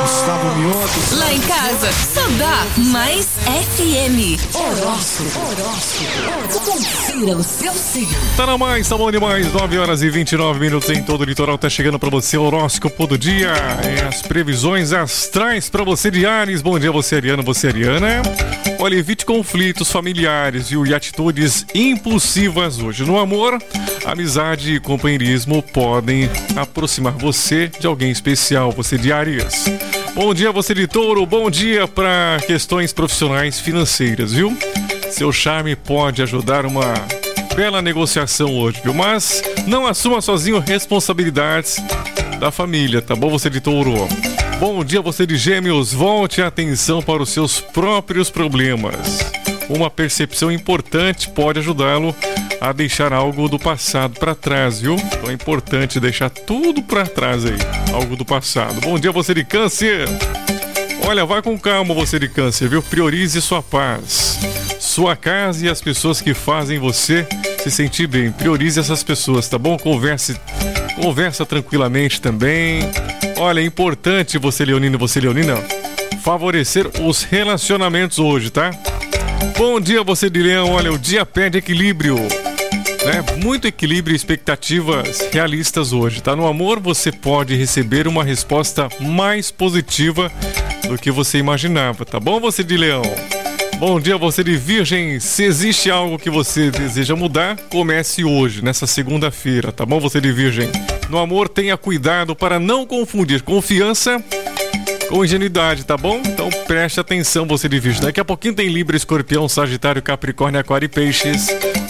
Gustavo Mioto. Lá em casa, só dá mais FM. Confira o seu signo. Tá na mais, tá bom demais. 9h29 em todo o litoral. Tá chegando pra você o horóscopo do dia. As previsões astrais pra você de Áries. Bom dia, você Ariano, você Ariana. Olha, evite conflitos familiares, viu? E atitudes impulsivas hoje. No amor, amizade e companheirismo podem aproximar você de alguém especial, você de Áries. Bom dia, você de Touro. Bom dia para questões profissionais financeiras, viu? Seu charme pode ajudar uma bela negociação hoje, viu? Mas não assuma sozinho responsabilidades da família, tá bom, você de Touro? Bom dia, você de Gêmeos. Volte a atenção para os seus próprios problemas. Uma percepção importante pode ajudá-lo a deixar algo do passado para trás, viu? Então é importante deixar tudo para trás aí, algo do passado. Bom dia, você de Câncer. Olha, vai com calma, você de Câncer, viu? Priorize sua paz, sua casa e as pessoas que fazem você se sentir bem. Priorize essas pessoas, tá bom? Conversa tranquilamente também. Olha, é importante você, leonino e você, leonina, favorecer os relacionamentos hoje, tá? Bom dia, você de Leão. Olha, o dia pede equilíbrio, né? Muito equilíbrio e expectativas realistas hoje, tá? No amor, você pode receber uma resposta mais positiva do que você imaginava, tá bom, você de Leão? Bom dia, você de Virgem. Se existe algo que você deseja mudar, comece hoje, nessa segunda-feira, tá bom, você de Virgem? No amor, tenha cuidado para não confundir confiança com ingenuidade, tá bom? Então preste atenção, você de Virgem. Daqui a pouquinho tem Libra, Escorpião, Sagitário, Capricórnio, Aquário e Peixes.